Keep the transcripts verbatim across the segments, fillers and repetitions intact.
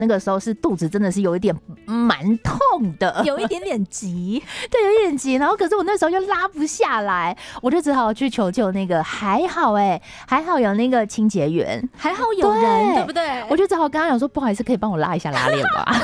那个时候是肚子真的是有一点蛮痛的， 有一点点急， 对，有一点急。然后可是我那时候又拉不下来，我就只好去求救那个，还好哎、欸，还好有那个清洁员， 还好有人， 对, 对不对？ 我就只好跟他讲说，不好意思，可以帮我拉一下拉链吗？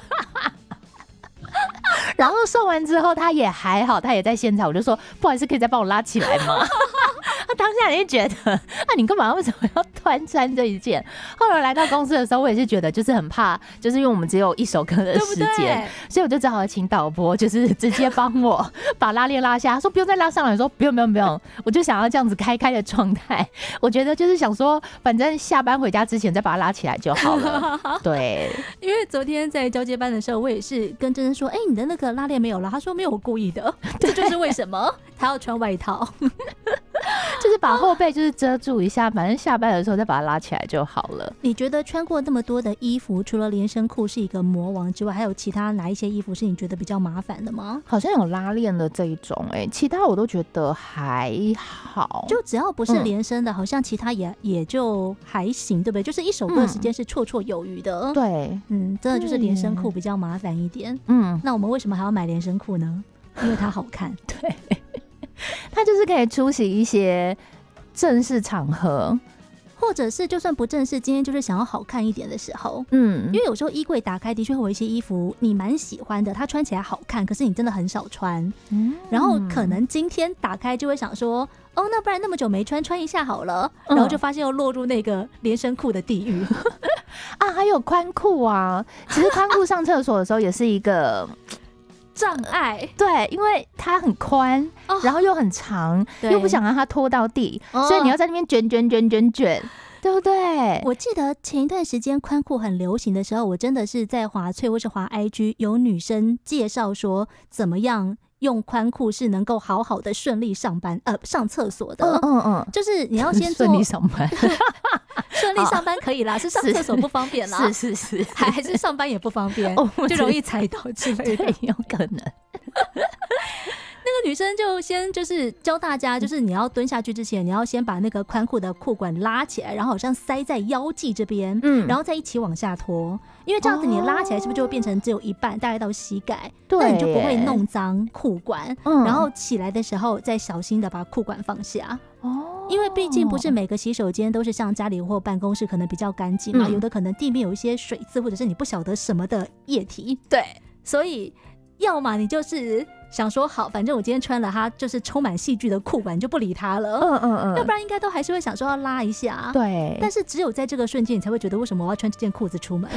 然后送完之后，他也还好，他也在现场。我就说，不好意思，可以再帮我拉起来吗？他当下也觉得，啊，你干嘛为什么要突穿这一件？后来来到公司的时候，我也是觉得，就是很怕，就是因为我们只有一首歌的时间，所以我就只好请导播，就是直接帮我把拉链拉下。他说不用再拉上来，我说不用不用不用，我就想要这样子开开的状态。我觉得就是想说，反正下班回家之前再把它拉起来就好了。对， 因为昨天在交接班的时候，我也是跟珍珍说，哎、欸，你的那个拉链没有拉，他说没有，我故意的。这就是为什么他要穿外套。 就是把后背就是遮住一下，反正下班的时候再把它拉起来就好了。 你觉得穿过那么多的衣服，除了连身裤是一个魔王之外，还有其他哪一些衣服是你觉得比较麻烦的吗？ 好像有拉链的这一种、欸，其他我都觉得还好， 就只要不是连身的，嗯、好像其他也也就还行，对不对？就是一首歌的时间是绰绰有余的。 嗯、对， 嗯，真的就是连身裤比较麻烦一点。 嗯， 那我们为什么还要买连身裤呢？因为它好看。 对。它就是可以出席一些正式场合， 或者是就算不正式，今天就是想要好看一点的时候， 嗯， 因为有时候衣柜打开的确会有一些衣服你蛮喜欢的，它穿起来好看，可是你真的很少穿，嗯，然后可能今天打开就会想说，哦，那不然那么久没穿，穿一下好了，然后就发现又落入那个连身裤的地狱。 啊，还有宽裤啊，其实宽裤上厕所的时候也是一个障碍， 对，因为它很宽，哦、然后又很长，又不想让它拖到地，哦、所以你要在那边卷卷卷卷卷，对不对？ 我记得前一段时间宽裤很流行的时候，我真的是在滑脆或是滑 I G， 有女生介绍说怎么样用宽裤是能够好好的顺利上班，呃，上厕所的。嗯嗯嗯，就是你要先做顺利上班， 顺利上班可以啦，是上厕所不方便啦， 是是是， 还还是上班也不方便， 哦、 就容易踩到之类的， 有可能。 那个女生就先就是教大家，就是你要蹲下去之前，你要先把那个宽裤的裤管拉起来，然后好像塞在腰际这边，嗯，然后再一起往下拖，因为这样子你拉起来是不是就会变成只有一半，大概到膝盖，对，那你就不会弄脏裤管，嗯，然后起来的时候再小心的把裤管放下，哦，因为毕竟不是每个洗手间都是像家里或办公室可能比较干净嘛，嗯，有的可能地面有一些水渍或者是你不晓得什么的液体，对，所以要么你就是想说好，反正我今天穿了它就是充满细菌的裤管，就不理它了。嗯嗯嗯，要不然应该都还是会想说要拉一下。对，但是只有在这个瞬间，你才会觉得为什么我要穿这件裤子出门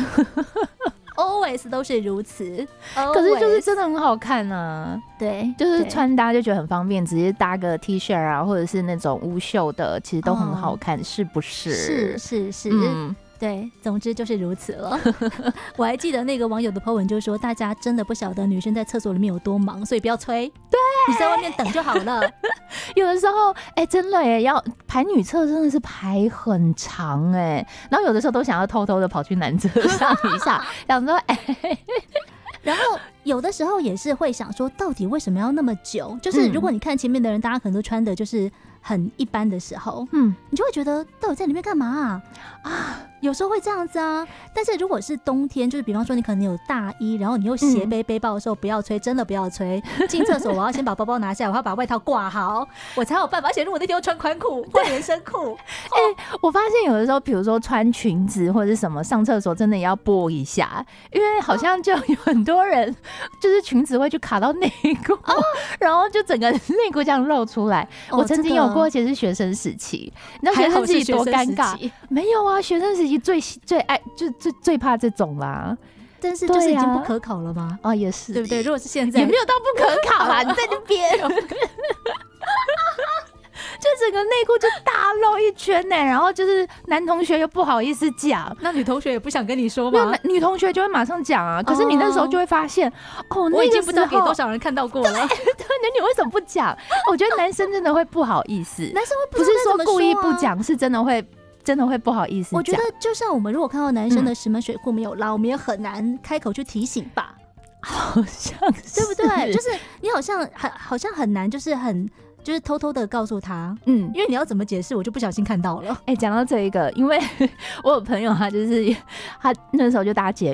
？Always 都是如此， 可是就是真的很好看啊。 对， 就是穿搭就觉得很方便，直接搭个 T 恤啊，或者是那种无袖的，其实都很好看，哦、是不是？ 是是是。嗯，对，总之就是如此了。我还记得那个网友的 po 文就说，大家真的不晓得女生在厕所里面有多忙，所以不要催，对，你在外面等就好了。 有的时候，哎、欸，真的耶，要排女厕真的是排很长哎，然后有的时候都想要偷偷的跑去男厕上一下，想说哎。欸然后有的时候也是会想说，到底为什么要那么久？就是如果你看前面的人，大家可能都穿的就是很一般的时候，嗯，你就会觉得到底在里面干嘛啊？啊，有时候会这样子啊。但是如果是冬天，就是比方说你可能有大衣，然后你又斜背背包的时候，不要催，真的不要催。进厕所我要先把包包拿下来，我要把外套挂好，我才有办法。而且如果那天又穿宽裤或连身裤， 哎、欸，我发现有的时候，比如说穿裙子或者是什么，上厕所真的也要拨一下，因为好像就有很多人就是裙子会去卡到内裤，哦、然后就整个内裤这样露出来。哦、我曾经有过，其实是学生时期，你知道学生时期多尴尬？没有啊，学生时期最最爱就最最怕这种啦。 但是就是已经不可考了吗？ 啊，也是， 对不对？如果是现在， 也没有到不可考啦，你在那边。就整个内裤就大露一圈呢、欸，然后就是男同学又不好意思讲， 那女同学也不想跟你说吗？ 女同学就会马上讲啊，可是你那时候就会发现，哦，哦那个、 我已经不知道给多少人看到过了。 对，对，你为什么不讲？我觉得男生真的会不好意思， 男生会不, 不是说故意不讲，是真的会。真的会不好意思讲。 我觉得就像我们如果看到男生的石门水库没有拉、嗯，我们也很难开口去提醒吧。 好像是， 对不对？就是你好像很好像很难，就是很就是偷偷的告诉他，嗯，因为你要怎么解释，我就不小心看到了。 哎、欸，讲到这一个，因为我有朋友，他就是他那时候就搭捷